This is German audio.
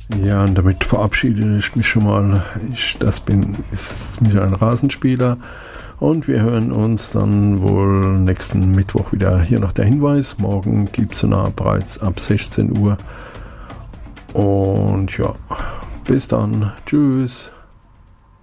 Ja, und damit verabschiede ich mich schon mal. Ist Michael Rasenspieler. Und wir hören uns dann wohl nächsten Mittwoch wieder. Hier noch der Hinweis, morgen gibt es bereits ab 16 Uhr. Und ja, bis dann. Tschüss.